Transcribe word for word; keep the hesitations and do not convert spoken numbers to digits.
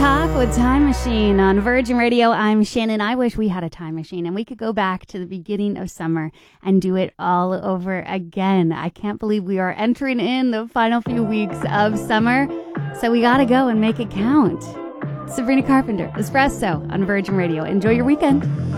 Talk with Time Machine on Virgin Radio. I'm Shannon. I wish we had a time machine and we could go back to the beginning of summer and do it all over again. I can't believe we are entering in the final few weeks of summer, so we gotta go and make it count. Sabrina Carpenter, Espresso on Virgin Radio. Enjoy your weekend.